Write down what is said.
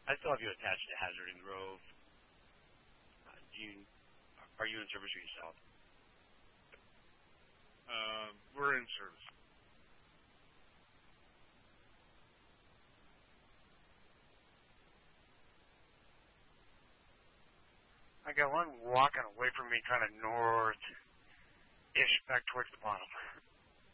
I still have you attached to Hazard and Grove. Are you in service for yourself? We're in service. I got one walking away from me kind of north-ish back towards the bottom.